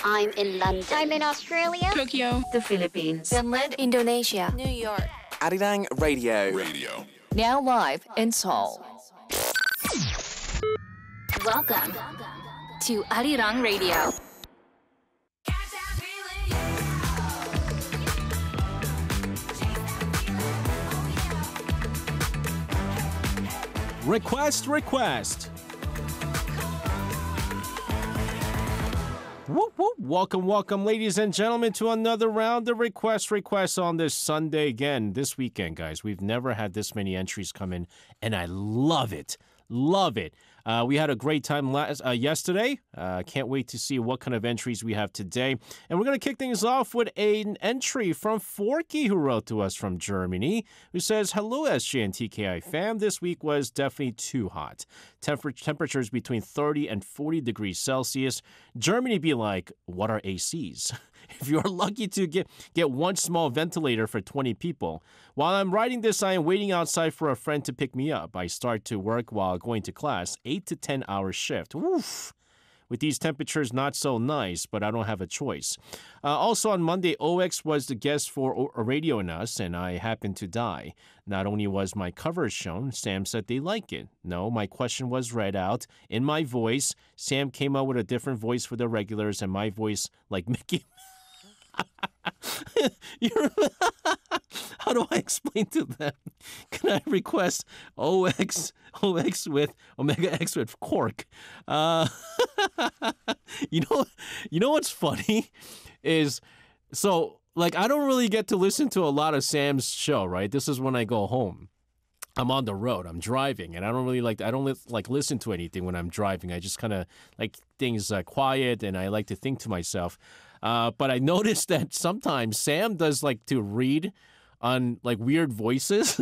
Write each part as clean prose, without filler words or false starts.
I'm in London. I'm in Australia. Tokyo. The Philippines. Finland. Indonesia. New York. Arirang Radio. Now live in Seoul. Welcome to Arirang Radio. Request. Whoop, whoop. Welcome, ladies and gentlemen, to another round of requests on this Sunday again. This weekend, guys, we've never had this many entries come in, and I love it. We had a great time yesterday. Can't wait to see what kind of entries we have today. And we're going to kick things off with an entry from Forky, who wrote to us from Germany, who says, "Hello, SJ and TKI fam. This week was definitely too hot. Temperatures between 30 and 40 degrees Celsius. Germany be like, what are ACs? If you are lucky to get one small ventilator for 20 people. While I'm writing this, I am waiting outside for a friend to pick me up. I start to work while going to class, 8 to 10 hour shift. Oof. With these temperatures, not so nice, but I don't have a choice. Also on Monday, OX was the guest for Radio and Us, and I happened to die. Not only was my cover shown, Sam said they like it. No, my question was read out in my voice. Sam came up with a different voice for the regulars, and my voice like Mickey. How do I explain to them? Can I request OX with Omega X with Cork? You know what's funny is, so like I don't really get to listen to a lot of Sam's show, right? This is when I go home. I'm on the road. I'm driving, and I don't listen to anything when I'm driving. I just kind of like things quiet, and I like to think to myself. But I noticed that sometimes Sam does like to read on like weird voices.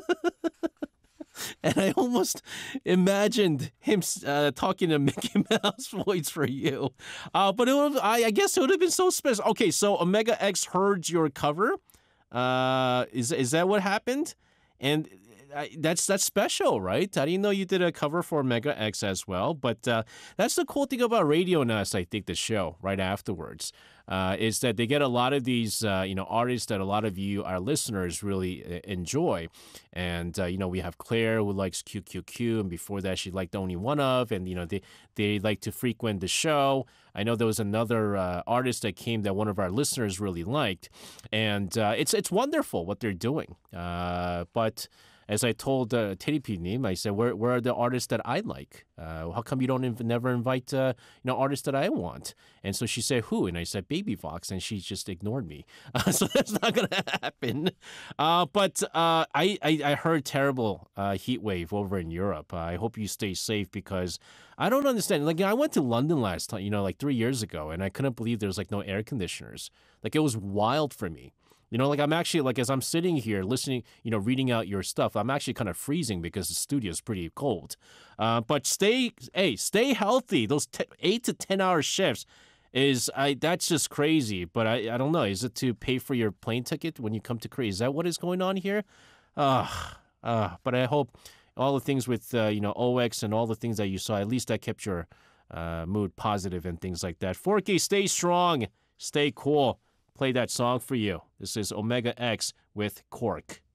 And I almost imagined him talking a Mickey Mouse voice for you. But I guess it would have been so special. Okay, so Omega X heard your cover. Is that what happened? And that's special, right? I didn't know you did a cover for Omega X as well. But that's the cool thing about Radio and Us, I think, the show right afterwards. Is that they get a lot of these, artists that a lot of you, our listeners, really enjoy. And, we have Claire who likes QQQ, and before that she liked Only One Of, and, they like to frequent the show. I know there was another artist that came that one of our listeners really liked. And it's wonderful what they're doing. But as I told Teddy P. I said, where are the artists that I like? How come you don't never invite artists that I want? And so she said, who? And I said, Baby Fox, and she just ignored me. So that's not going to happen. But I heard terrible heat wave over in Europe. I hope you stay safe, because I don't understand. Like, I went to London last time, like 3 years ago, and I couldn't believe there was like no air conditioners. Like, it was wild for me. I'm actually, like, as I'm sitting here listening, reading out your stuff, I'm actually kind of freezing because the studio is pretty cold. But stay healthy. Those 8 to 10 hour shifts that's just crazy. But I don't know. Is it to pay for your plane ticket when you come to Korea? Is that what is going on here? But I hope all the things with, OX and all the things that you saw, at least that kept your mood positive and things like that. 4K, stay strong. Stay cool. Play that song for you. This is Omega X with Cork.